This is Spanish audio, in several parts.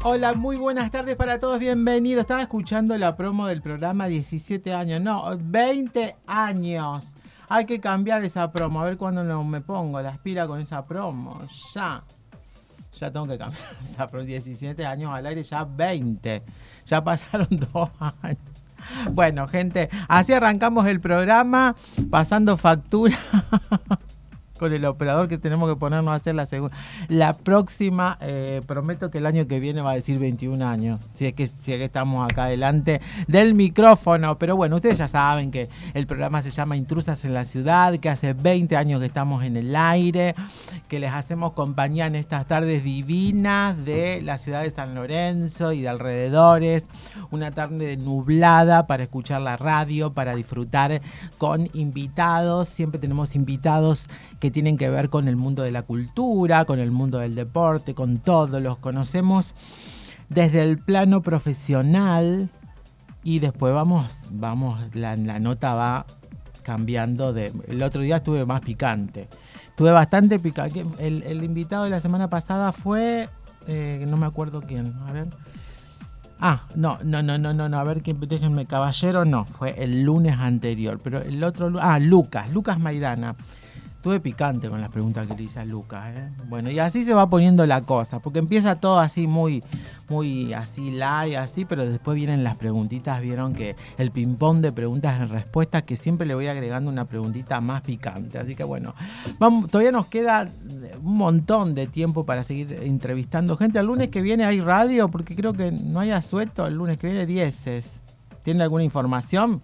Hola, muy buenas tardes para todos, bienvenidos. Estaba escuchando la promo del programa 17 años, no, 20 años. Hay que cambiar esa promo, a ver cuándo no me pongo las pilas con esa promo. Ya tengo que cambiar esa promo. 17 años al aire, ya 20. Ya pasaron 2 años. Bueno, gente, así arrancamos el programa, pasando factura. Con el operador que tenemos que ponernos a hacer la segunda. La próxima, prometo que el año que viene va a decir 21 años. Si es que estamos acá delante del micrófono. Pero bueno, ustedes ya saben que el programa se llama Intrusas en la Ciudad, que hace 20 años que estamos en el aire, que les hacemos compañía en estas tardes divinas de la ciudad de San Lorenzo y de alrededores. Una tarde nublada para escuchar la radio, para disfrutar con invitados. Siempre tenemos invitados que tienen que ver con el mundo de la cultura, con el mundo del deporte, con todo. Los conocemos desde el plano profesional y después la nota va cambiando. El otro día estuve más picante. Estuve bastante picante. El invitado de la semana pasada fue, no me acuerdo quién, a ver. No, a ver, déjenme, caballero, no, fue el lunes anterior, pero el otro, Lucas Maidana. Estuve picante con las preguntas que le hice a Lucas, ¿eh? Bueno, y así se va poniendo la cosa, porque empieza todo así muy así light, así, pero después vienen las preguntitas. Vieron que el ping-pong de preguntas y respuestas, que siempre le voy agregando una preguntita más picante. Así que bueno, todavía nos queda un montón de tiempo para seguir entrevistando gente. El lunes que viene hay radio, porque creo que no hay asueto el lunes que viene 10. ¿Tiene alguna información?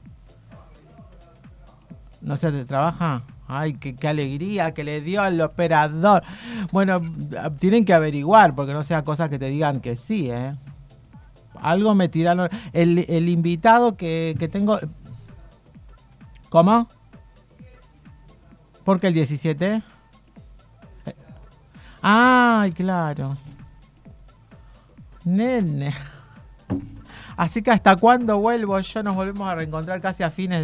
¿No se te trabaja? Ay, qué alegría que le dio al operador. Bueno, tienen que averiguar, porque no sea cosa que te digan que sí, ¿eh? Algo me tiraron. El invitado que tengo... ¿Cómo? ¿Por qué el 17? Ay, claro. Nene. Así que hasta cuándo vuelvo yo, nos volvemos a reencontrar casi a fines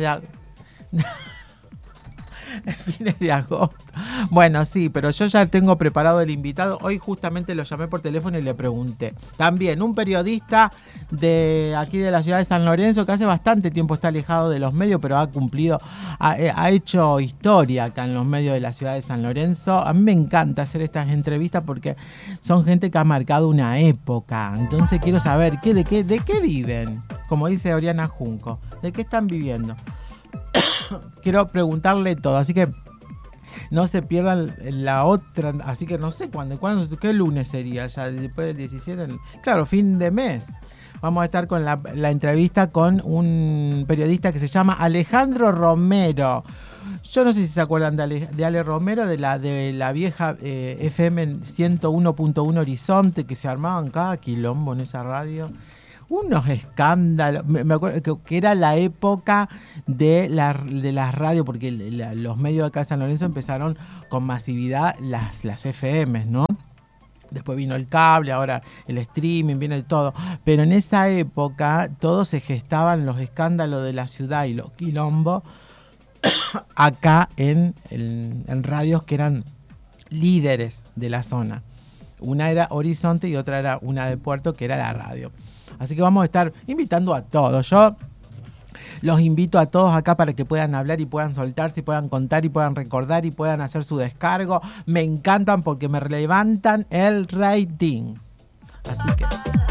de agosto. Bueno, sí, pero yo ya tengo preparado el invitado. Hoy justamente lo llamé por teléfono y le pregunté. También un periodista de aquí de la ciudad de San Lorenzo, que hace bastante tiempo está alejado de los medios, pero ha hecho historia acá en los medios de la ciudad de San Lorenzo. A mí me encanta hacer estas entrevistas porque son gente que ha marcado una época. Entonces quiero saber de qué viven, como dice Oriana Junco, de qué están viviendo. Quiero preguntarle todo, así que no se pierdan la otra, así que no sé cuándo, qué lunes sería, ya después del 17, claro, fin de mes. Vamos a estar con la entrevista con un periodista que se llama Alejandro Romero. Yo no sé si se acuerdan de Ale Romero, de la vieja FM 101.1 Horizonte, que se armaban cada quilombo en esa radio. Unos escándalos. Me acuerdo que era la época de las radios, porque los medios de acá de San Lorenzo empezaron con masividad las FMs, ¿no? Después vino el cable, ahora el streaming, viene el todo. Pero en esa época todos se gestaban los escándalos de la ciudad y los quilombos acá en radios que eran líderes de la zona. Una era Horizonte y otra era una de Puerto, que era la radio. Así que vamos a estar invitando a todos. Yo los invito a todos acá para que puedan hablar y puedan soltarse y puedan contar y puedan recordar y puedan hacer su descargo. Me encantan porque me levantan el rating. Así que...